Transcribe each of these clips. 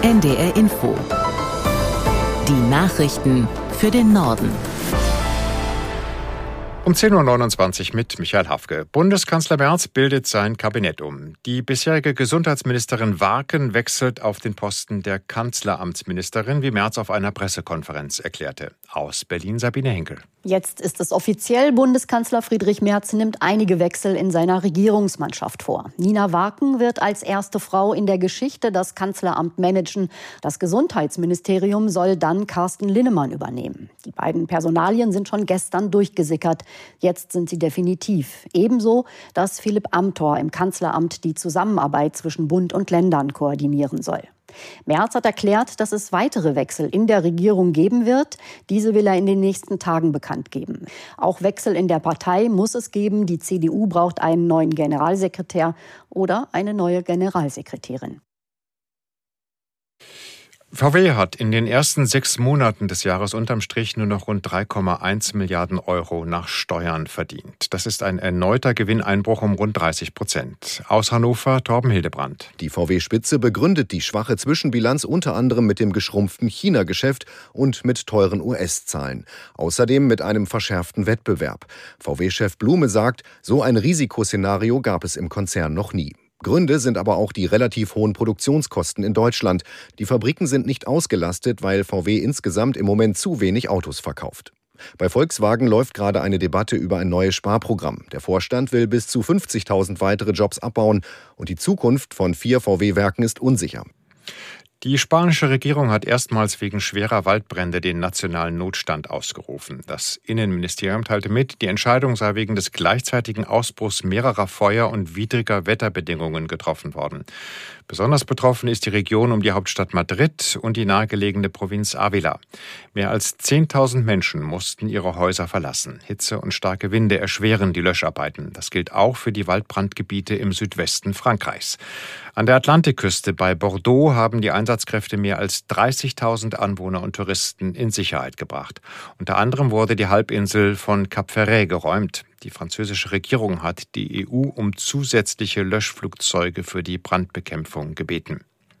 NDR Info. Die Nachrichten für den Norden. Um 10.29 Uhr mit Michael Hafke. Bundeskanzler Merz bildet sein Kabinett um. Die bisherige Gesundheitsministerin Warken wechselt auf den Posten der Kanzleramtsministerin, wie Merz auf einer Pressekonferenz erklärte. Aus Berlin Sabine Henkel. Jetzt ist es offiziell. Bundeskanzler Friedrich Merz nimmt einige Wechsel in seiner Regierungsmannschaft vor. Nina Warken wird als erste Frau in der Geschichte das Kanzleramt managen. Das Gesundheitsministerium soll dann Carsten Linnemann übernehmen. Die beiden Personalien sind schon gestern durchgesickert. Jetzt sind sie definitiv. Ebenso, dass Philipp Amthor im Kanzleramt die Zusammenarbeit zwischen Bund und Ländern koordinieren soll. Merz hat erklärt, dass es weitere Wechsel in der Regierung geben wird. Diese will er in den nächsten Tagen bekannt geben. Auch Wechsel in der Partei muss es geben. Die CDU braucht einen neuen Generalsekretär oder eine neue Generalsekretärin. VW hat in den ersten 6 Monaten des Jahres unterm Strich nur noch rund 3,1 Milliarden Euro nach Steuern verdient. Das ist ein erneuter Gewinneinbruch um rund 30%. Aus Hannover, Torben Hildebrand. Die VW-Spitze begründet die schwache Zwischenbilanz unter anderem mit dem geschrumpften China-Geschäft und mit teuren US-Zahlen. Außerdem mit einem verschärften Wettbewerb. VW-Chef Blume sagt, so ein Risikoszenario gab es im Konzern noch nie. Gründe sind aber auch die relativ hohen Produktionskosten in Deutschland. Die Fabriken sind nicht ausgelastet, weil VW insgesamt im Moment zu wenig Autos verkauft. Bei Volkswagen läuft gerade eine Debatte über ein neues Sparprogramm. Der Vorstand will bis zu 50.000 weitere Jobs abbauen und die Zukunft von 4 VW-Werken ist unsicher. Die spanische Regierung hat erstmals wegen schwerer Waldbrände den nationalen Notstand ausgerufen. Das Innenministerium teilte mit, die Entscheidung sei wegen des gleichzeitigen Ausbruchs mehrerer Feuer und widriger Wetterbedingungen getroffen worden. Besonders betroffen ist die Region um die Hauptstadt Madrid und die nahegelegene Provinz Ávila. Mehr als 10.000 Menschen mussten ihre Häuser verlassen. Hitze und starke Winde erschweren die Löscharbeiten. Das gilt auch für die Waldbrandgebiete im Südwesten Frankreichs. An der Atlantikküste bei Bordeaux haben die Einsatzkräfte mehr als 30.000 Anwohner und Touristen in Sicherheit gebracht. Unter anderem wurde die Halbinsel von Cap Ferret geräumt. Die französische Regierung hat die EU um zusätzliche Löschflugzeuge für die Brandbekämpfung gebeten.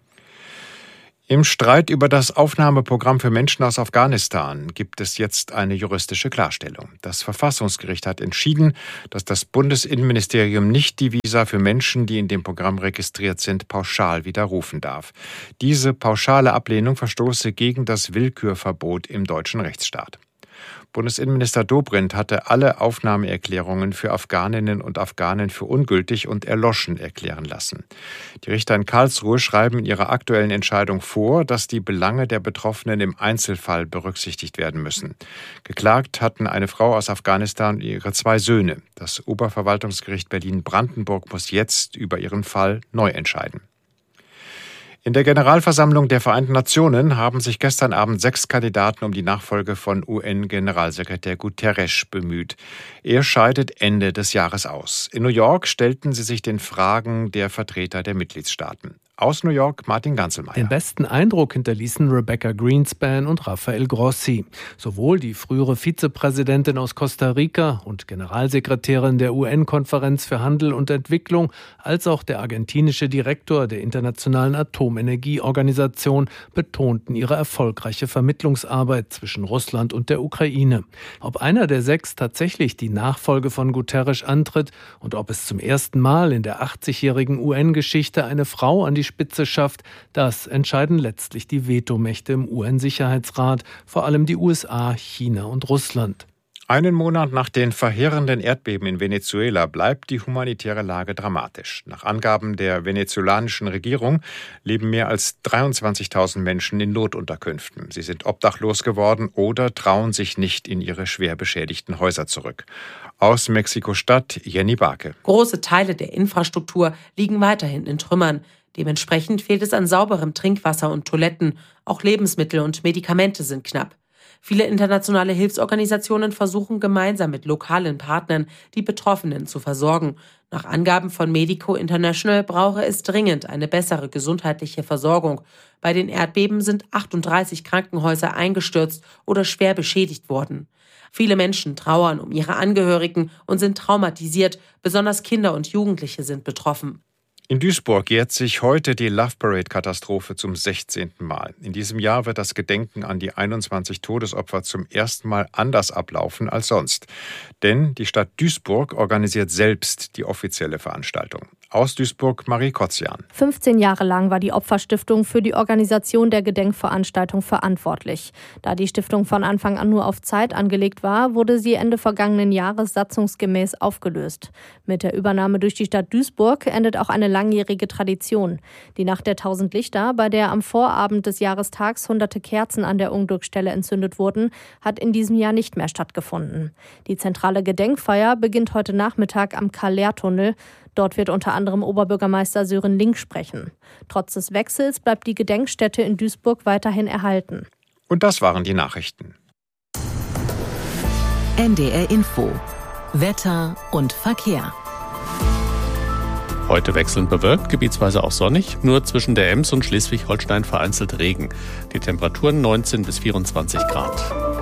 Im Streit über das Aufnahmeprogramm für Menschen aus Afghanistan gibt es jetzt eine juristische Klarstellung. Das Verfassungsgericht hat entschieden, dass das Bundesinnenministerium nicht die Visa für Menschen, die in dem Programm registriert sind, pauschal widerrufen darf. Diese pauschale Ablehnung verstoße gegen das Willkürverbot im deutschen Rechtsstaat. Bundesinnenminister Dobrindt hatte alle Aufnahmeerklärungen für Afghaninnen und Afghanen für ungültig und erloschen erklären lassen. Die Richter in Karlsruhe schreiben in ihrer aktuellen Entscheidung vor, dass die Belange der Betroffenen im Einzelfall berücksichtigt werden müssen. Geklagt hatten eine Frau aus Afghanistan und ihre 2 Söhne. Das Oberverwaltungsgericht Berlin-Brandenburg muss jetzt über ihren Fall neu entscheiden. In der Generalversammlung der Vereinten Nationen haben sich gestern Abend 6 Kandidaten um die Nachfolge von UN-Generalsekretär Guterres bemüht. Er scheidet Ende des Jahres aus. In New York stellten sie sich den Fragen der Vertreter der Mitgliedstaaten. Aus New York Martin Ganzelmeier. Den besten Eindruck hinterließen Rebecca Greenspan und Rafael Grossi. Sowohl die frühere Vizepräsidentin aus Costa Rica und Generalsekretärin der UN-Konferenz für Handel und Entwicklung als auch der argentinische Direktor der Internationalen Atomenergieorganisation betonten ihre erfolgreiche Vermittlungsarbeit zwischen Russland und der Ukraine. Ob einer der 6 tatsächlich die Nachfolge von Guterres antritt und ob es zum ersten Mal in der 80-jährigen UN-Geschichte eine Frau an die Spitze schafft, das entscheiden letztlich die Vetomächte im UN-Sicherheitsrat, vor allem die USA, China und Russland. Einen Monat nach den verheerenden Erdbeben in Venezuela bleibt die humanitäre Lage dramatisch. Nach Angaben der venezolanischen Regierung leben mehr als 23.000 Menschen in Notunterkünften. Sie sind obdachlos geworden oder trauen sich nicht in ihre schwer beschädigten Häuser zurück. Aus Mexiko-Stadt Jenny Barke. Große Teile der Infrastruktur liegen weiterhin in Trümmern. Dementsprechend fehlt es an sauberem Trinkwasser und Toiletten. Auch Lebensmittel und Medikamente sind knapp. Viele internationale Hilfsorganisationen versuchen gemeinsam mit lokalen Partnern, die Betroffenen zu versorgen. Nach Angaben von Medico International brauche es dringend eine bessere gesundheitliche Versorgung. Bei den Erdbeben sind 38 Krankenhäuser eingestürzt oder schwer beschädigt worden. Viele Menschen trauern um ihre Angehörigen und sind traumatisiert. Besonders Kinder und Jugendliche sind betroffen. In Duisburg jährt sich heute die Love Parade-Katastrophe zum 16. Mal. In diesem Jahr wird das Gedenken an die 21 Todesopfer zum ersten Mal anders ablaufen als sonst. Denn die Stadt Duisburg organisiert selbst die offizielle Veranstaltung. Aus Duisburg, Marie Kotzian. 15 Jahre lang war die Opferstiftung für die Organisation der Gedenkveranstaltung verantwortlich. Da die Stiftung von Anfang an nur auf Zeit angelegt war, wurde sie Ende vergangenen Jahres satzungsgemäß aufgelöst. Mit der Übernahme durch die Stadt Duisburg endet auch eine langjährige Tradition. Die Nacht der 1000 Lichter, bei der am Vorabend des Jahrestags hunderte Kerzen an der Unglücksstelle entzündet wurden, hat in diesem Jahr nicht mehr stattgefunden. Die zentrale Gedenkfeier beginnt heute Nachmittag am Karl-Lehr-Tunnel. Dort wird unter anderem Oberbürgermeister Sören Link sprechen. Trotz des Wechsels bleibt die Gedenkstätte in Duisburg weiterhin erhalten. Und das waren die Nachrichten. NDR Info. Wetter und Verkehr. Heute wechselnd bewölkt, gebietsweise auch sonnig. Nur zwischen der Ems und Schleswig-Holstein vereinzelt Regen. Die Temperaturen 19 bis 24 Grad.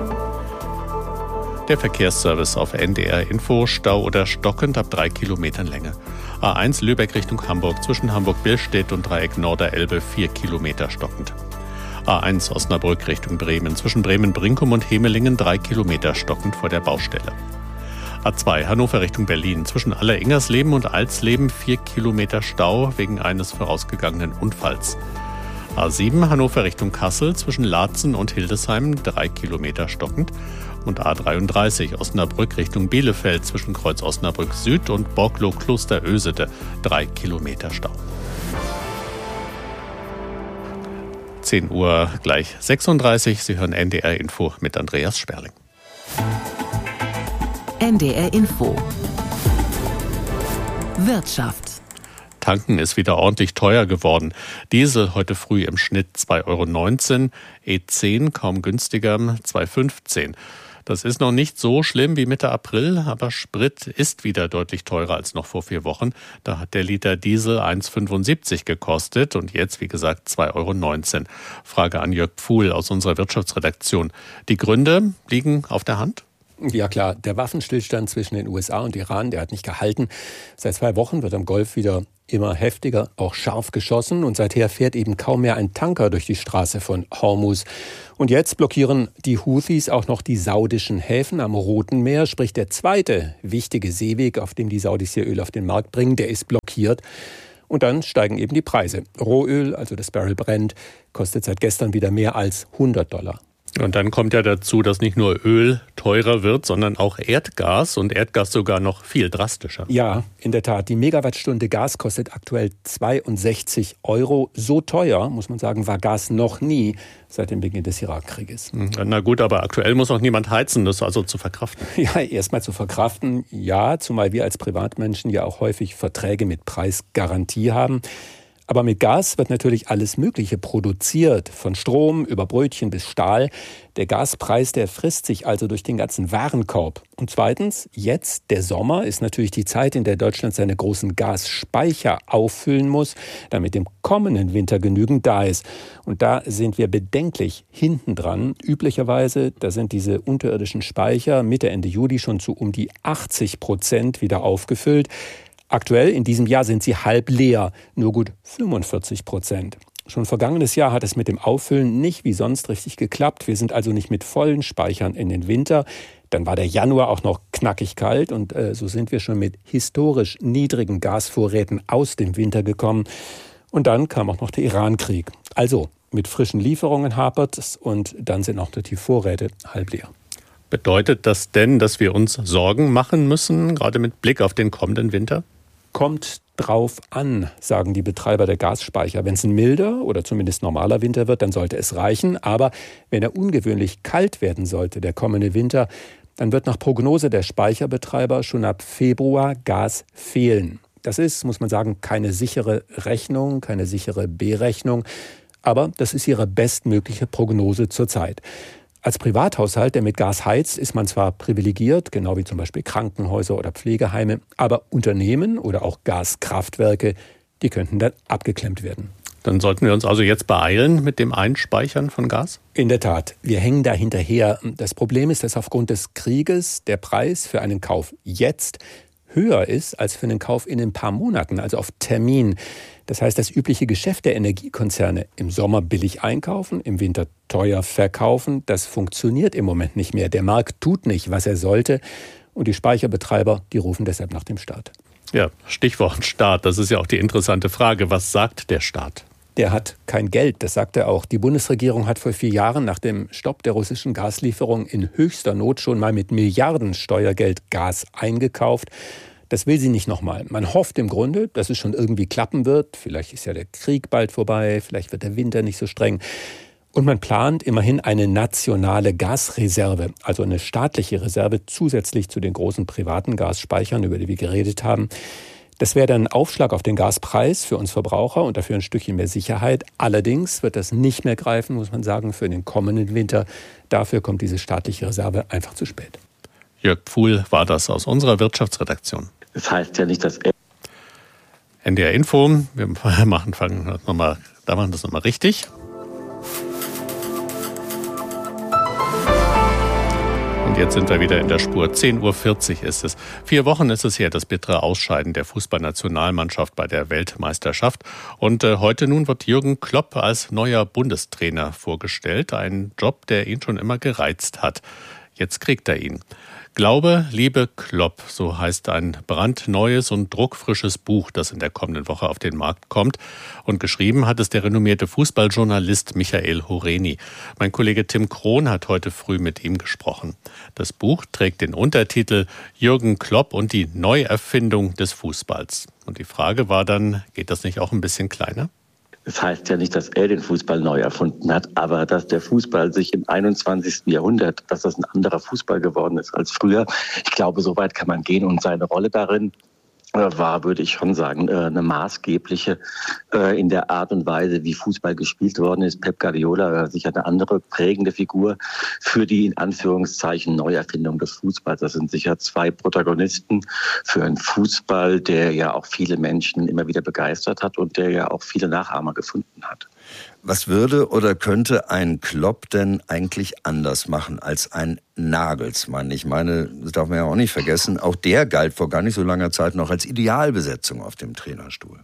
Der Verkehrsservice auf NDR Info, Stau oder stockend ab 3 Kilometern Länge. A1 Lübeck Richtung Hamburg, zwischen Hamburg-Billstedt und Dreieck Norderelbe 4 Kilometer stockend. A1 Osnabrück Richtung Bremen, zwischen Bremen-Brinkum und Hemelingen 3 Kilometer stockend vor der Baustelle. A2 Hannover Richtung Berlin, zwischen Alleringersleben und Alsleben 4 Kilometer Stau wegen eines vorausgegangenen Unfalls. A7 Hannover Richtung Kassel, zwischen Laatzen und Hildesheim 3 Kilometer stockend. Und A33 Osnabrück Richtung Bielefeld, zwischen Kreuz Osnabrück Süd und Borglow Klosterösede 3 Kilometer Stau. 10 Uhr gleich 36. Sie hören NDR Info mit Andreas Sperling. NDR Info. Wirtschaft. Tanken ist wieder ordentlich teuer geworden. Diesel heute früh im Schnitt 2,19 €, E10 kaum günstiger 2,15 €. Das ist noch nicht so schlimm wie Mitte April, aber Sprit ist wieder deutlich teurer als noch vor 4 Wochen. Da hat der Liter Diesel 1,75 gekostet und jetzt, wie gesagt, 2,19 €. Frage an Jörg Pfuhl aus unserer Wirtschaftsredaktion. Die Gründe liegen auf der Hand? Ja klar, der Waffenstillstand zwischen den USA und Iran, der hat nicht gehalten. Seit 2 Wochen wird am Golf wieder immer heftiger, auch scharf geschossen und seither fährt eben kaum mehr ein Tanker durch die Straße von Hormuz. Und jetzt blockieren die Houthis auch noch die saudischen Häfen am Roten Meer, sprich der zweite wichtige Seeweg, auf dem die Saudis hier Öl auf den Markt bringen, der ist blockiert. Und dann steigen eben die Preise. Rohöl, also das Barrel Brent, kostet seit gestern wieder mehr als $100. Und dann kommt ja dazu, dass nicht nur Öl teurer wird, sondern auch Erdgas und Erdgas sogar noch viel drastischer. Ja, in der Tat. Die Megawattstunde Gas kostet aktuell 62 €. So teuer, muss man sagen, war Gas noch nie seit dem Beginn des Irakkrieges. Na gut, aber aktuell muss auch niemand heizen, das ist also zu verkraften. Ja, erstmal zu verkraften, ja, zumal wir als Privatmenschen ja auch häufig Verträge mit Preisgarantie haben. Aber mit Gas wird natürlich alles Mögliche produziert, von Strom über Brötchen bis Stahl. Der Gaspreis, der frisst sich also durch den ganzen Warenkorb. Und zweitens, jetzt, der Sommer, ist natürlich die Zeit, in der Deutschland seine großen Gasspeicher auffüllen muss, damit im kommenden Winter genügend da ist. Und da sind wir bedenklich hinten dran. Üblicherweise, da sind diese unterirdischen Speicher Mitte, Ende Juli schon zu um die 80% wieder aufgefüllt. Aktuell in diesem Jahr sind sie halb leer, nur gut 45%. Schon vergangenes Jahr hat es mit dem Auffüllen nicht wie sonst richtig geklappt. Wir sind also nicht mit vollen Speichern in den Winter. Dann war der Januar auch noch knackig kalt und so sind wir schon mit historisch niedrigen Gasvorräten aus dem Winter gekommen. Und dann kam auch noch der Irankrieg. Also mit frischen Lieferungen hapert es und dann sind auch die Vorräte halb leer. Bedeutet das denn, dass wir uns Sorgen machen müssen, gerade mit Blick auf den kommenden Winter? Kommt drauf an, sagen die Betreiber der Gasspeicher. Wenn es ein milder oder zumindest normaler Winter wird, dann sollte es reichen. Aber wenn er ungewöhnlich kalt werden sollte, der kommende Winter, dann wird nach Prognose der Speicherbetreiber schon ab Februar Gas fehlen. Das ist, muss man sagen, keine sichere Rechnung, keine sichere Berechnung. Aber das ist ihre bestmögliche Prognose zurzeit. Als Privathaushalt, der mit Gas heizt, ist man zwar privilegiert, genau wie zum Beispiel Krankenhäuser oder Pflegeheime, aber Unternehmen oder auch Gaskraftwerke, die könnten dann abgeklemmt werden. Dann sollten wir uns also jetzt beeilen mit dem Einspeichern von Gas? In der Tat, wir hängen da hinterher. Das Problem ist, dass aufgrund des Krieges der Preis für einen Kauf jetzt höher ist als für einen Kauf in ein paar Monaten, also auf Termin. Das heißt, das übliche Geschäft der Energiekonzerne, im Sommer billig einkaufen, im Winter teuer verkaufen, das funktioniert im Moment nicht mehr. Der Markt tut nicht, was er sollte. Und die Speicherbetreiber, die rufen deshalb nach dem Staat. Ja, Stichwort Staat. Das ist ja auch die interessante Frage. Was sagt der Staat? Der hat kein Geld, das sagt er auch. Die Bundesregierung hat vor 4 Jahren nach dem Stopp der russischen Gaslieferung in höchster Not schon mal mit Milliarden Steuergeld Gas eingekauft. Das will sie nicht nochmal. Man hofft im Grunde, dass es schon irgendwie klappen wird. Vielleicht ist ja der Krieg bald vorbei, vielleicht wird der Winter nicht so streng. Und man plant immerhin eine nationale Gasreserve, also eine staatliche Reserve zusätzlich zu den großen privaten Gasspeichern, über die wir geredet haben. Das wäre dann ein Aufschlag auf den Gaspreis für uns Verbraucher und dafür ein Stückchen mehr Sicherheit. Allerdings wird das nicht mehr greifen, muss man sagen, für den kommenden Winter. Dafür kommt diese staatliche Reserve einfach zu spät. Jörg Pfuhl war das aus unserer Wirtschaftsredaktion. Das heißt ja nicht, dass NDR Info, wir machen das nochmal richtig. Und jetzt sind wir wieder in der Spur. 10.40 Uhr ist es. 4 Wochen ist es her, das bittere Ausscheiden der Fußballnationalmannschaft bei der Weltmeisterschaft. Und heute nun wird Jürgen Klopp als neuer Bundestrainer vorgestellt. Ein Job, der ihn schon immer gereizt hat. Jetzt kriegt er ihn. Glaube, Liebe, Klopp, so heißt ein brandneues und druckfrisches Buch, das in der kommenden Woche auf den Markt kommt. Und geschrieben hat es der renommierte Fußballjournalist Michael Horeni. Mein Kollege Tim Krohn hat heute früh mit ihm gesprochen. Das Buch trägt den Untertitel Jürgen Klopp und die Neuerfindung des Fußballs. Und die Frage war dann, geht das nicht auch ein bisschen kleiner? Das heißt ja nicht, dass er den Fußball neu erfunden hat, aber dass der Fußball sich im 21. Jahrhundert, dass das ein anderer Fußball geworden ist als früher. Ich glaube, so weit kann man gehen und seine Rolle darin war, würde ich schon sagen, eine maßgebliche in der Art und Weise, wie Fußball gespielt worden ist. Pep Guardiola sicher eine andere prägende Figur für die in Anführungszeichen Neuerfindung des Fußballs. Das sind sicher 2 Protagonisten für einen Fußball, der ja auch viele Menschen immer wieder begeistert hat und der ja auch viele Nachahmer gefunden hat. Was würde oder könnte ein Klopp denn eigentlich anders machen als ein Nagelsmann? Ich meine, das darf man ja auch nicht vergessen, auch der galt vor gar nicht so langer Zeit noch als Idealbesetzung auf dem Trainerstuhl.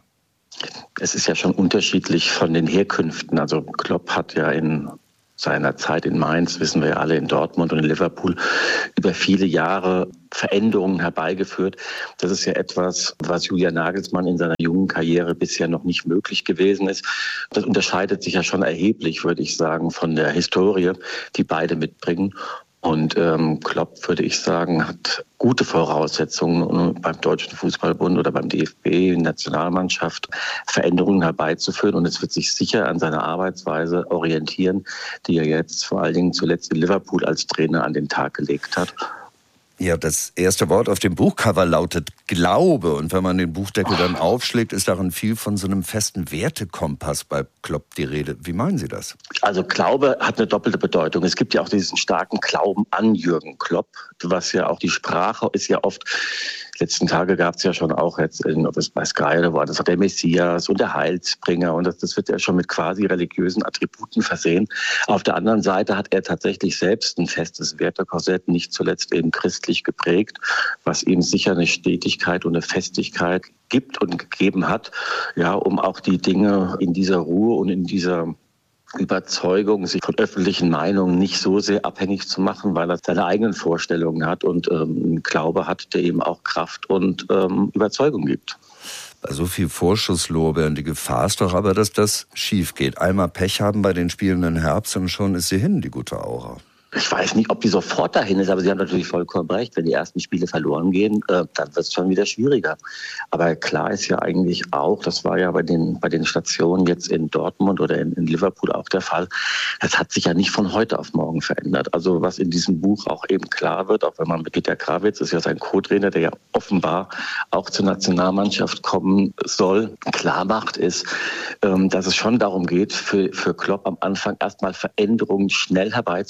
Es ist ja schon unterschiedlich von den Herkünften. Also Klopp hat ja in seiner Zeit in Mainz, wissen wir ja alle, in Dortmund und in Liverpool, über viele Jahre Veränderungen herbeigeführt. Das ist ja etwas, was Julian Nagelsmann in seiner jungen Karriere bisher noch nicht möglich gewesen ist. Das unterscheidet sich ja schon erheblich, würde ich sagen, von der Historie, die beide mitbringen. Und Klopp, würde ich sagen, hat gute Voraussetzungen beim Deutschen Fußballbund oder beim DFB, Nationalmannschaft, Veränderungen herbeizuführen. Und es wird sich sicher an seiner Arbeitsweise orientieren, die er jetzt vor allen Dingen zuletzt in Liverpool als Trainer an den Tag gelegt hat. Ja, das erste Wort auf dem Buchcover lautet Glaube. Und wenn man den Buchdeckel dann aufschlägt, ist darin viel von so einem festen Wertekompass bei Klopp die Rede. Wie meinen Sie das? Also Glaube hat eine doppelte Bedeutung. Es gibt ja auch diesen starken Glauben an Jürgen Klopp, was ja auch die Sprache ist ja oft. Letzten Tage gab es ja schon auch jetzt, ob es bei Sky oder war, das hat der Messias und der Heilsbringer und das wird ja schon mit quasi religiösen Attributen versehen. Auf der anderen Seite hat er tatsächlich selbst ein festes Wertekorsett, nicht zuletzt eben christlich geprägt, was ihm sicher eine Stetigkeit und eine Festigkeit gibt und gegeben hat, ja, um auch die Dinge in dieser Ruhe und in dieser Überzeugung, sich von öffentlichen Meinungen nicht so sehr abhängig zu machen, weil er seine eigenen Vorstellungen hat und einen Glaube hat, der ihm auch Kraft und Überzeugung gibt. Bei so viel Vorschusslorbeeren, die Gefahr ist doch aber, dass das schief geht. Einmal Pech haben bei den Spielen im Herbst und schon ist sie hin, die gute Aura. Ich weiß nicht, ob die sofort dahin ist, aber Sie haben natürlich vollkommen recht. Wenn die ersten Spiele verloren gehen, dann wird es schon wieder schwieriger. Aber klar ist ja eigentlich auch, das war ja bei den Stationen jetzt in Dortmund oder in Liverpool auch der Fall, das hat sich ja nicht von heute auf morgen verändert. Also was in diesem Buch auch eben klar wird, auch wenn man mit Peter Krawietz, ist ja sein Co-Trainer, der ja offenbar auch zur Nationalmannschaft kommen soll, klar macht, ist, dass es schon darum geht, für Klopp am Anfang erstmal Veränderungen schnell herbeizuführen.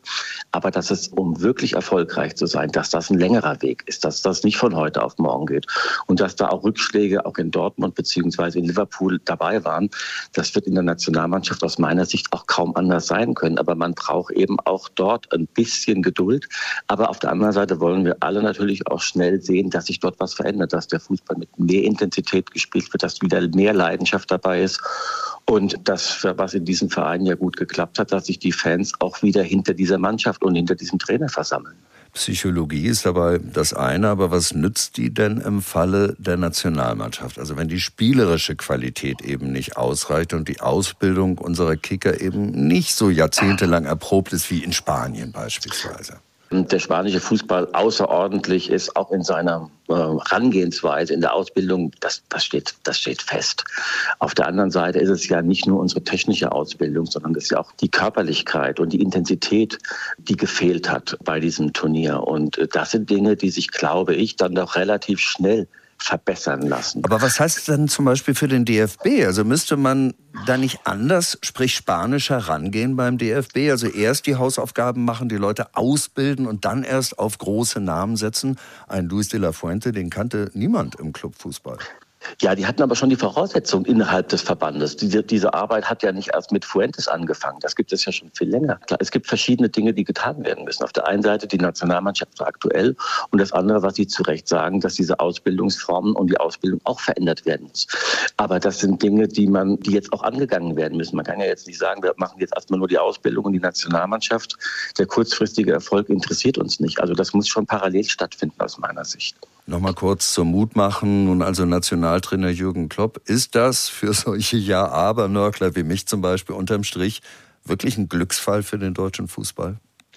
Aber dass es, um wirklich erfolgreich zu sein, dass das ein längerer Weg ist, dass das nicht von heute auf morgen geht und dass da auch Rückschläge auch in Dortmund bzw. in Liverpool dabei waren, das wird in der Nationalmannschaft aus meiner Sicht auch kaum anders sein können. Aber man braucht eben auch dort ein bisschen Geduld. Aber auf der anderen Seite wollen wir alle natürlich auch schnell sehen, dass sich dort was verändert, dass der Fußball mit mehr Intensität gespielt wird, dass wieder mehr Leidenschaft dabei ist. Und das, was in diesem Verein ja gut geklappt hat, dass sich die Fans auch wieder hinter dieser Mannschaft und hinter diesem Trainer versammeln. Psychologie ist dabei das eine, aber was nützt die denn im Falle der Nationalmannschaft? Also wenn die spielerische Qualität eben nicht ausreicht und die Ausbildung unserer Kicker eben nicht so jahrzehntelang erprobt ist wie in Spanien beispielsweise. Der spanische Fußball außerordentlich ist, auch in seiner Herangehensweise in der Ausbildung, das steht fest. Auf der anderen Seite ist es ja nicht nur unsere technische Ausbildung, sondern das ist ja auch die Körperlichkeit und die Intensität, die gefehlt hat bei diesem Turnier. Und das sind Dinge, die sich, glaube ich, dann doch relativ schnell verbessern lassen. Aber was heißt das denn zum Beispiel für den DFB? Also müsste man da nicht anders, sprich Spanisch, herangehen beim DFB? Also erst die Hausaufgaben machen, die Leute ausbilden und dann erst auf große Namen setzen? Ein Luis de la Fuente, den kannte niemand im Clubfußball. Ja, die hatten aber schon die Voraussetzungen innerhalb des Verbandes. Diese Arbeit hat ja nicht erst mit Fuentes angefangen. Das gibt es ja schon viel länger. Klar, es gibt verschiedene Dinge, die getan werden müssen. Auf der einen Seite die Nationalmannschaft aktuell und das andere, was Sie zu Recht sagen, dass diese Ausbildungsformen und die Ausbildung auch verändert werden muss. Aber das sind Dinge, die jetzt auch angegangen werden müssen. Man kann ja jetzt nicht sagen, wir machen jetzt erstmal nur die Ausbildung und die Nationalmannschaft. Der kurzfristige Erfolg interessiert uns nicht. Also das muss schon parallel stattfinden aus meiner Sicht. Nochmal kurz zum Mut machen. Nun also Nationaltrainer Jürgen Klopp. Ist das für solche Ja-Aber-Nörgler wie mich zum Beispiel unterm Strich wirklich ein Glücksfall für den deutschen Fußball?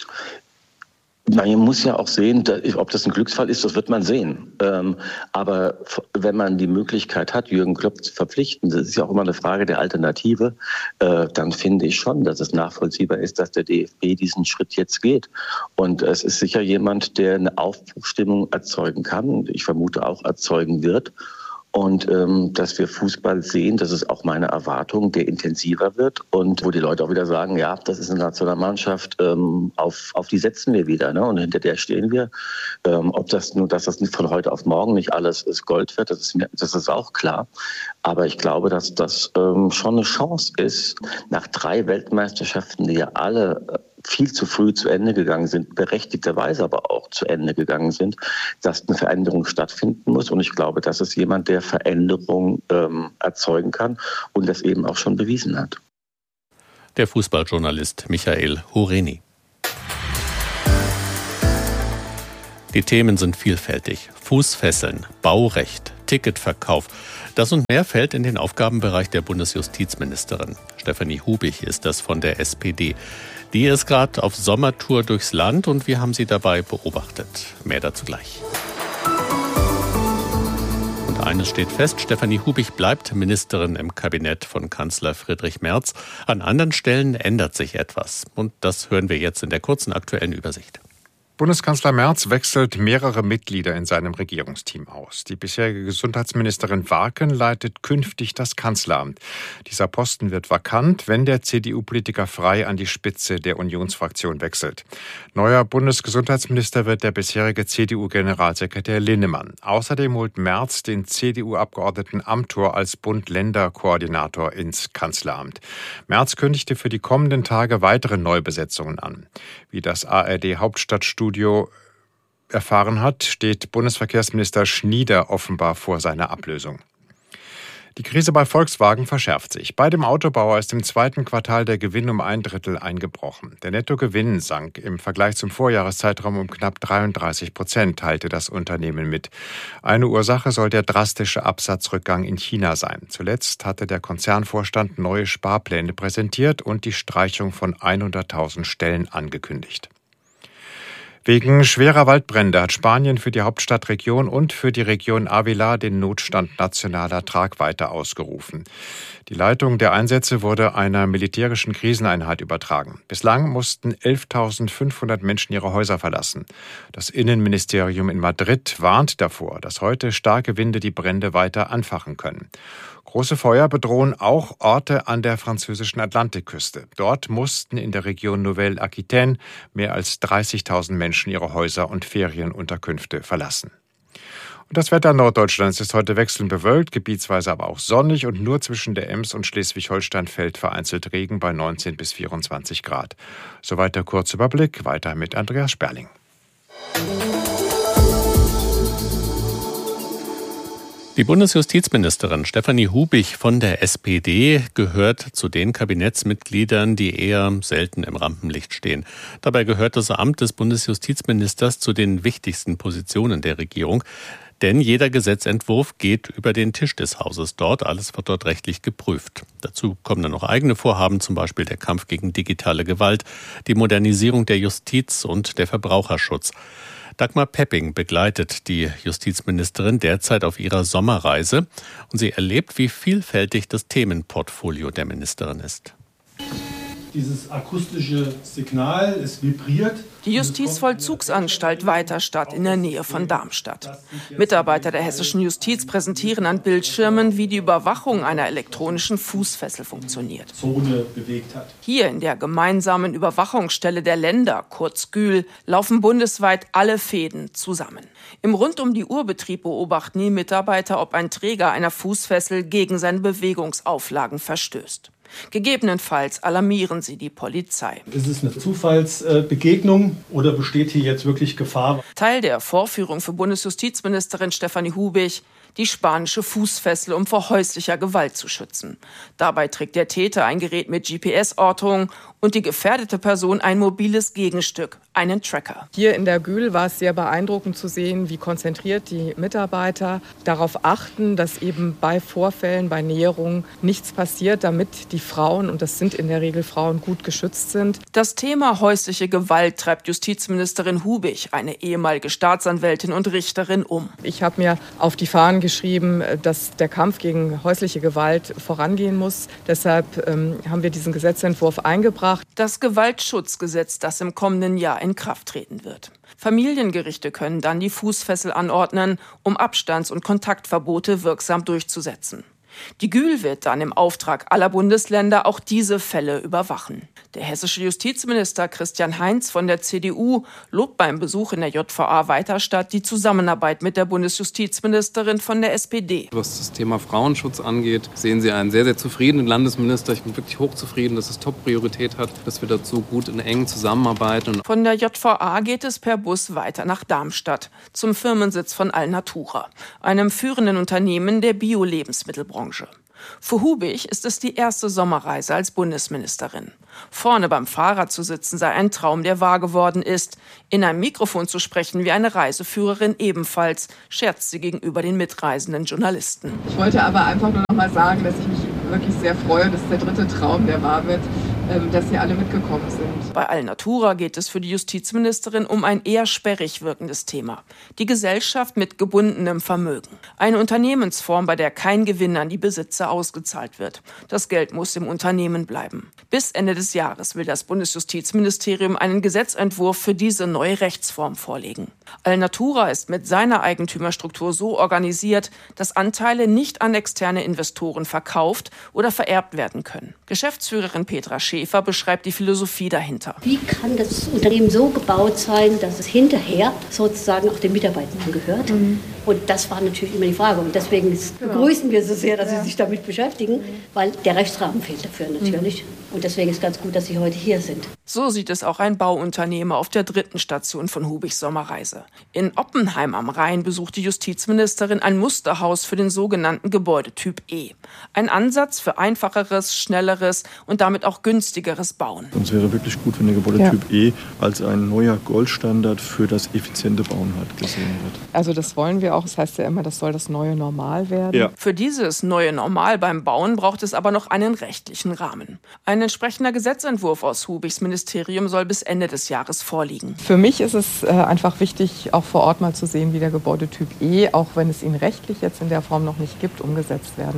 Man muss ja auch sehen, ob das ein Glücksfall ist, das wird man sehen. Aber wenn man die Möglichkeit hat, Jürgen Klopp zu verpflichten, das ist ja auch immer eine Frage der Alternative, dann finde ich schon, dass es nachvollziehbar ist, dass der DFB diesen Schritt jetzt geht. Und es ist sicher jemand, der eine Aufbruchsstimmung erzeugen kann und ich vermute auch erzeugen wird. Und dass wir Fußball sehen, das ist auch meine Erwartung, der intensiver wird und wo die Leute auch wieder sagen, ja, das ist eine Nationalmannschaft, auf die setzen wir wieder, ne? Und hinter der stehen wir. Dass das nicht von heute auf morgen nicht alles ist Gold wird, das ist auch klar. Aber ich glaube, dass das schon eine Chance ist, nach 3 Weltmeisterschaften, die ja alle viel zu früh zu Ende gegangen sind, berechtigterweise aber auch zu Ende gegangen sind, dass eine Veränderung stattfinden muss. Und ich glaube, das ist jemand, der Veränderung erzeugen kann und das eben auch schon bewiesen hat. Der Fußballjournalist Michael Hureni. Die Themen sind vielfältig. Fußfesseln, Baurecht, Ticketverkauf. Das und mehr fällt in den Aufgabenbereich der Bundesjustizministerin. Stefanie Hubig ist das von der SPD. Die ist gerade auf Sommertour durchs Land und wir haben sie dabei beobachtet. Mehr dazu gleich. Und eines steht fest, Stefanie Hubig bleibt Ministerin im Kabinett von Kanzler Friedrich Merz. An anderen Stellen ändert sich etwas. Und das hören wir jetzt in der kurzen aktuellen Übersicht. Bundeskanzler Merz wechselt mehrere Mitglieder in seinem Regierungsteam aus. Die bisherige Gesundheitsministerin Warken leitet künftig das Kanzleramt. Dieser Posten wird vakant, wenn der CDU-Politiker Frey an die Spitze der Unionsfraktion wechselt. Neuer Bundesgesundheitsminister wird der bisherige CDU-Generalsekretär Linnemann. Außerdem holt Merz den CDU-Abgeordneten Amthor als Bund-Länder-Koordinator ins Kanzleramt. Merz kündigte für die kommenden Tage weitere Neubesetzungen an. Wie das ARD-Hauptstadtstudio erfahren hat, steht Bundesverkehrsminister Schnieder offenbar vor seiner Ablösung. Die Krise bei Volkswagen verschärft sich. Bei dem Autobauer ist im 2. Quartal der Gewinn um 1/3 eingebrochen. Der Nettogewinn sank im Vergleich zum Vorjahreszeitraum um knapp 33%, teilte das Unternehmen mit. Eine Ursache soll der drastische Absatzrückgang in China sein. Zuletzt hatte der Konzernvorstand neue Sparpläne präsentiert und die Streichung von 100.000 Stellen angekündigt. Wegen schwerer Waldbrände hat Spanien für die Hauptstadtregion und für die Region Ávila den Notstand nationaler Tragweite ausgerufen. Die Leitung der Einsätze wurde einer militärischen Kriseneinheit übertragen. Bislang mussten 11.500 Menschen ihre Häuser verlassen. Das Innenministerium in Madrid warnt davor, dass heute starke Winde die Brände weiter anfachen können. Große Feuer bedrohen auch Orte an der französischen Atlantikküste. Dort mussten in der Region Nouvelle-Aquitaine mehr als 30.000 Menschen ihre Häuser und Ferienunterkünfte verlassen. Und das Wetter Norddeutschlands ist heute wechselnd bewölkt, gebietsweise aber auch sonnig und nur zwischen der Ems und Schleswig-Holstein fällt vereinzelt Regen bei 19 bis 24 Grad. Soweit der Kurzüberblick, weiter mit Andreas Sperling. Die Bundesjustizministerin Stefanie Hubich von der SPD gehört zu den Kabinettsmitgliedern, die eher selten im Rampenlicht stehen. Dabei gehört das Amt des Bundesjustizministers zu den wichtigsten Positionen der Regierung. Denn jeder Gesetzentwurf geht über den Tisch des Hauses dort. Alles wird dort rechtlich geprüft. Dazu kommen dann noch eigene Vorhaben, zum Beispiel der Kampf gegen digitale Gewalt, die Modernisierung der Justiz und der Verbraucherschutz. Dagmar Pepping begleitet die Justizministerin derzeit auf ihrer Sommerreise und sie erlebt, wie vielfältig das Themenportfolio der Ministerin ist. Dieses akustische Signal, es vibriert. Die Justizvollzugsanstalt Weiterstadt in der Nähe von Darmstadt. Mitarbeiter der hessischen Justiz präsentieren an Bildschirmen, wie die Überwachung einer elektronischen Fußfessel funktioniert. Zone bewegt hat. Hier in der gemeinsamen Überwachungsstelle der Länder, kurz GÜL, laufen bundesweit alle Fäden zusammen. Im Rund-um-die-Uhr-Betrieb beobachten die Mitarbeiter, ob ein Träger einer Fußfessel gegen seine Bewegungsauflagen verstößt. Gegebenenfalls alarmieren sie die Polizei. Ist es eine Zufallsbegegnung oder besteht hier jetzt wirklich Gefahr? Teil der Vorführung für Bundesjustizministerin Stefanie Hubich: die spanische Fußfessel, um vor häuslicher Gewalt zu schützen. Dabei trägt der Täter ein Gerät mit GPS-Ortung und die gefährdete Person ein mobiles Gegenstück, einen Tracker. Hier in der GÜL war es sehr beeindruckend zu sehen, wie konzentriert die Mitarbeiter darauf achten, dass eben bei Vorfällen, bei Näherungen nichts passiert, damit die Frauen, und das sind in der Regel Frauen, gut geschützt sind. Das Thema häusliche Gewalt treibt Justizministerin Hubich, eine ehemalige Staatsanwältin und Richterin, um. Ich habe mir auf die Fahnen geschrieben, dass der Kampf gegen häusliche Gewalt vorangehen muss. Deshalb haben wir diesen Gesetzentwurf eingebracht. Das Gewaltschutzgesetz, das im kommenden Jahr in Kraft treten wird. Familiengerichte können dann die Fußfessel anordnen, um Abstands- und Kontaktverbote wirksam durchzusetzen. Die GÜL wird dann im Auftrag aller Bundesländer auch diese Fälle überwachen. Der hessische Justizminister Christian Heinz von der CDU lobt beim Besuch in der JVA Weiterstadt die Zusammenarbeit mit der Bundesjustizministerin von der SPD. Was das Thema Frauenschutz angeht, sehen Sie einen sehr, sehr zufriedenen Landesminister. Ich bin wirklich hochzufrieden, dass es Top-Priorität hat, dass wir dazu gut in engen zusammenarbeiten. Von der JVA geht es per Bus weiter nach Darmstadt, zum Firmensitz von Alnatura, einem führenden Unternehmen der Bio-Lebensmittelbranche. Für Hubich ist es die erste Sommerreise als Bundesministerin. Vorne beim Fahrrad zu sitzen sei ein Traum, der wahr geworden ist. In einem Mikrofon zu sprechen wie eine Reiseführerin ebenfalls, scherzt sie gegenüber den mitreisenden Journalisten. Ich wollte aber einfach nur noch mal sagen, dass ich mich wirklich sehr freue, dass der dritte Traum, der wahr wird, dass Sie alle mitgekommen sind. Bei Alnatura geht es für die Justizministerin um ein eher sperrig wirkendes Thema. Die Gesellschaft mit gebundenem Vermögen. Eine Unternehmensform, bei der kein Gewinn an die Besitzer ausgezahlt wird. Das Geld muss im Unternehmen bleiben. Bis Ende des Jahres will das Bundesjustizministerium einen Gesetzentwurf für diese neue Rechtsform vorlegen. Alnatura ist mit seiner Eigentümerstruktur so organisiert, dass Anteile nicht an externe Investoren verkauft oder vererbt werden können. Geschäftsführerin Petra Schäfer beschreibt die Philosophie dahinter. Wie kann das Unternehmen so gebaut sein, dass es hinterher sozusagen auch den Mitarbeitern gehört? Und das war natürlich immer die Frage. Und deswegen begrüßen wir so sehr, dass Sie sich damit beschäftigen, weil der Rechtsrahmen fehlt dafür natürlich. Und deswegen ist ganz gut, dass Sie heute hier sind. So sieht es auch ein Bauunternehmer auf der 3. Station von Hubichs Sommerreise. In Oppenheim am Rhein besucht die Justizministerin ein Musterhaus für den sogenannten Gebäudetyp E. Ein Ansatz für einfacheres, schnelleres und damit auch günstigeres Bauen. Es wäre wirklich gut, wenn der Gebäudetyp E als ein neuer Goldstandard für das effiziente Bauen gesehen wird. Also das wollen wir auch. Das heißt ja immer, das soll das neue Normal werden. Ja. Für dieses neue Normal beim Bauen braucht es aber noch einen rechtlichen Rahmen. Ein entsprechender Gesetzentwurf aus Hubichs Ministerium soll bis Ende des Jahres vorliegen. Für mich ist es einfach wichtig, auch vor Ort mal zu sehen, wie der Gebäudetyp E, auch wenn es ihn rechtlich jetzt in der Form noch nicht gibt, umgesetzt werden kann.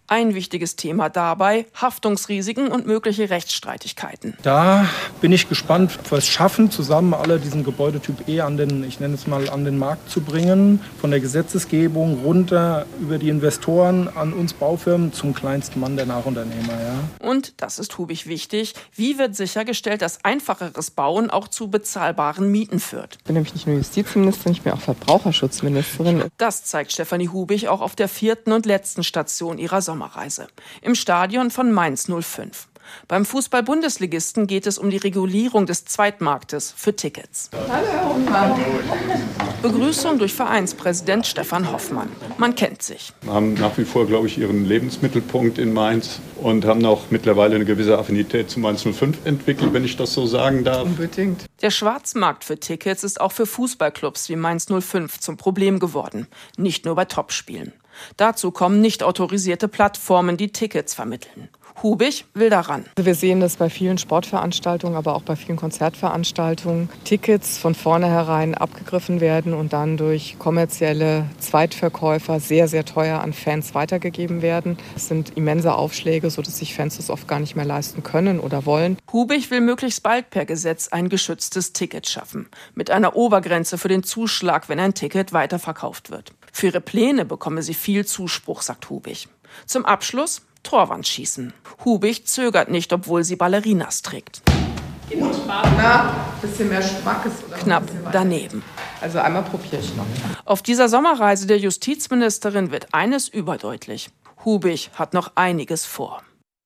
Ein wichtiges Thema dabei: Haftungsrisiken und mögliche Rechtsstreitigkeiten. Da bin ich gespannt, ob wir es schaffen, zusammen alle diesen Gebäudetyp E an den Markt zu bringen. Von der Gesetzesgebung runter über die Investoren an uns Baufirmen zum kleinsten Mann der Nachunternehmer. Ja. Und, das ist Hubig wichtig, wie wird sichergestellt, dass einfacheres Bauen auch zu bezahlbaren Mieten führt? Ich bin nämlich nicht nur Justizministerin, ich bin auch Verbraucherschutzministerin. Das zeigt Stefanie Hubig auch auf der 4. und letzten Station ihrer Sommerreise. Im Stadion von Mainz 05. Beim Fußball-Bundesligisten geht es um die Regulierung des Zweitmarktes für Tickets. Hallo. Begrüßung durch Vereinspräsident Stefan Hoffmann. Man kennt sich. Wir haben nach wie vor, glaube ich, ihren Lebensmittelpunkt in Mainz und haben auch mittlerweile eine gewisse Affinität zu Mainz 05 entwickelt, wenn ich das so sagen darf. Unbedingt. Der Schwarzmarkt für Tickets ist auch für Fußballclubs wie Mainz 05 zum Problem geworden. Nicht nur bei Topspielen. Dazu kommen nicht autorisierte Plattformen, die Tickets vermitteln. Hubig will daran. Wir sehen das bei vielen Sportveranstaltungen, aber auch bei vielen Konzertveranstaltungen. Tickets von vornherein abgegriffen werden und dann durch kommerzielle Zweitverkäufer sehr, sehr teuer an Fans weitergegeben werden. Es sind immense Aufschläge, sodass sich Fans das oft gar nicht mehr leisten können oder wollen. Hubig will möglichst bald per Gesetz ein geschütztes Ticket schaffen. Mit einer Obergrenze für den Zuschlag, wenn ein Ticket weiterverkauft wird. Für ihre Pläne bekomme sie viel Zuspruch, sagt Hubig. Zum Abschluss Torwandschießen. Hubig zögert nicht, obwohl sie Ballerinas trägt. Bisschen mehr Schmackes oder knapp daneben. Also einmal probiere ich noch. Auf dieser Sommerreise der Justizministerin wird eines überdeutlich. Hubig hat noch einiges vor.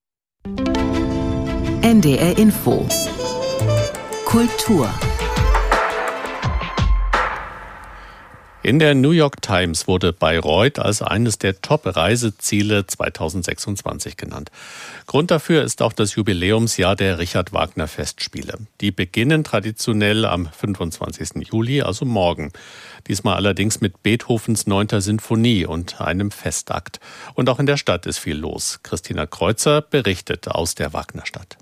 NDR Info. Kultur. In der New York Times wurde Bayreuth als eines der Top-Reiseziele 2026 genannt. Grund dafür ist auch das Jubiläumsjahr der Richard-Wagner-Festspiele. Die beginnen traditionell am 25. Juli, also morgen. Diesmal allerdings mit Beethovens 9. Sinfonie und einem Festakt. Und auch in der Stadt ist viel los. Christina Kreuzer berichtet aus der Wagnerstadt.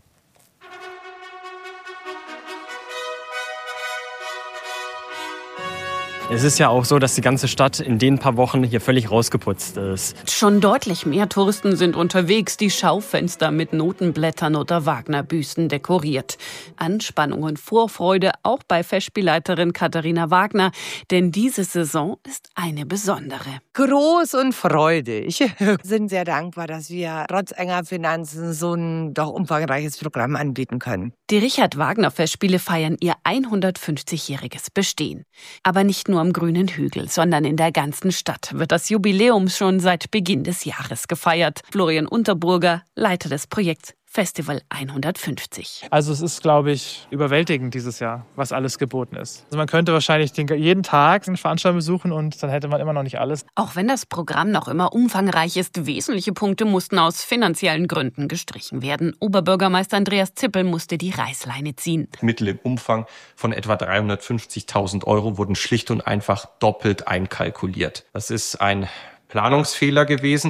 Es ist ja auch so, dass die ganze Stadt in den paar Wochen hier völlig rausgeputzt ist. Schon deutlich mehr Touristen sind unterwegs, die Schaufenster mit Notenblättern oder Wagner-Büsten dekoriert. Anspannung und Vorfreude auch bei Festspielleiterin Katharina Wagner, denn diese Saison ist eine besondere. Groß und freudig. Wir sind sehr dankbar, dass wir trotz enger Finanzen so ein doch umfangreiches Programm anbieten können. Die Richard-Wagner-Festspiele feiern ihr 150-jähriges Bestehen. Aber nicht nur am Grünen Hügel, sondern in der ganzen Stadt wird das Jubiläum schon seit Beginn des Jahres gefeiert. Florian Unterburger, Leiter des Projekts Festival 150. Also es ist, glaube ich, überwältigend dieses Jahr, was alles geboten ist. Also man könnte wahrscheinlich jeden Tag eine Veranstaltung besuchen und dann hätte man immer noch nicht alles. Auch wenn das Programm noch immer umfangreich ist, wesentliche Punkte mussten aus finanziellen Gründen gestrichen werden. Oberbürgermeister Andreas Zippel musste die Reißleine ziehen. Mittel im Umfang von etwa 350.000 € wurden schlicht und einfach doppelt einkalkuliert. Das ist ein Planungsfehler gewesen.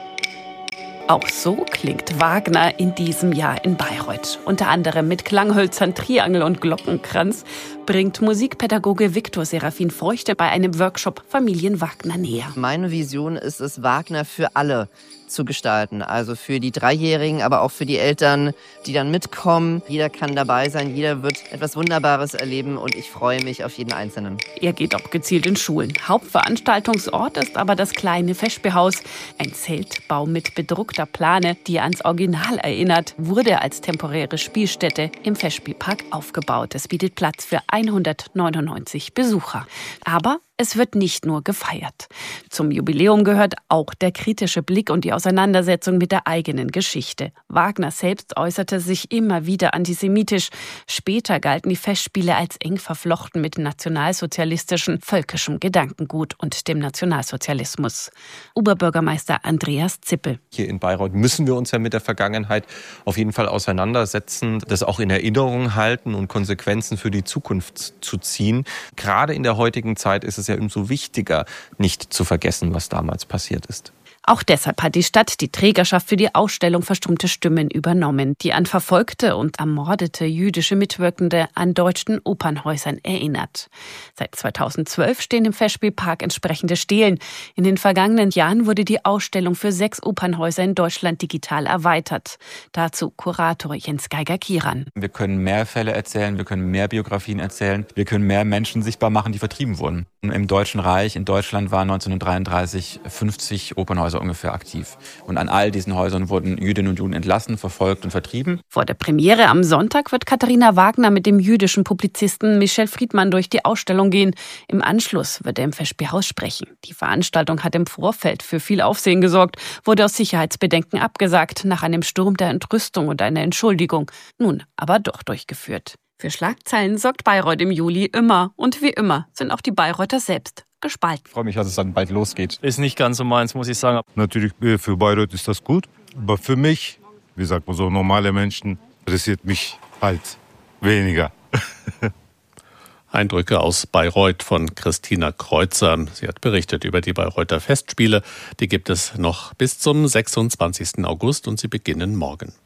Auch so klingt Wagner in diesem Jahr in Bayreuth. Unter anderem mit Klanghölzern, Triangel und Glockenkranz bringt Musikpädagoge Viktor Serafin Feuchte bei einem Workshop Familien Wagner näher. Meine Vision ist es, Wagner für alle zu gestalten. Also für die Dreijährigen, aber auch für die Eltern, die dann mitkommen. Jeder kann dabei sein, jeder wird etwas Wunderbares erleben und ich freue mich auf jeden Einzelnen. Er geht auch gezielt in Schulen. Hauptveranstaltungsort ist aber das kleine Festspielhaus. Ein Zeltbau mit bedruckter Plane, die ans Original erinnert, wurde als temporäre Spielstätte im Festspielpark aufgebaut. Es bietet Platz für 199 Besucher. Aber es wird nicht nur gefeiert. Zum Jubiläum gehört auch der kritische Blick und die Auseinandersetzung mit der eigenen Geschichte. Wagner selbst äußerte sich immer wieder antisemitisch. Später galten die Festspiele als eng verflochten mit nationalsozialistischem, völkischem Gedankengut und dem Nationalsozialismus. Oberbürgermeister Andreas Zippel. Hier in Bayreuth müssen wir uns ja mit der Vergangenheit auf jeden Fall auseinandersetzen, das auch in Erinnerung halten und Konsequenzen für die Zukunft zu ziehen. Gerade in der heutigen Zeit ist es ja umso wichtiger, nicht zu vergessen, was damals passiert ist. Auch deshalb hat die Stadt die Trägerschaft für die Ausstellung Verstummte Stimmen übernommen, die an verfolgte und ermordete jüdische Mitwirkende an deutschen Opernhäusern erinnert. Seit 2012 stehen im Festspielpark entsprechende Stelen. In den vergangenen Jahren wurde die Ausstellung für 6 Opernhäuser in Deutschland digital erweitert. Dazu Kurator Jens Geiger-Kieran. Wir können mehr Fälle erzählen, wir können mehr Biografien erzählen, wir können mehr Menschen sichtbar machen, die vertrieben wurden. Im Deutschen Reich, in Deutschland waren 1933 50 Opernhäuser ungefähr aktiv. Und an all diesen Häusern wurden Jüdinnen und Juden entlassen, verfolgt und vertrieben. Vor der Premiere am Sonntag wird Katharina Wagner mit dem jüdischen Publizisten Michel Friedmann durch die Ausstellung gehen. Im Anschluss wird er im Festspielhaus sprechen. Die Veranstaltung hat im Vorfeld für viel Aufsehen gesorgt, wurde aus Sicherheitsbedenken abgesagt, nach einem Sturm der Entrüstung und einer Entschuldigung. Nun aber doch durchgeführt. Für Schlagzeilen sorgt Bayreuth im Juli immer. Und wie immer sind auch die Bayreuther selbst gespalten. Ich freue mich, dass es dann bald losgeht. Ist nicht ganz so meins, muss ich sagen. Natürlich für Bayreuth ist das gut. Aber für mich, wie sagt man so, normale Menschen, interessiert mich halt weniger. Eindrücke aus Bayreuth von Christina Kreuzer. Sie hat berichtet über die Bayreuther Festspiele. Die gibt es noch bis zum 26. August und sie beginnen morgen.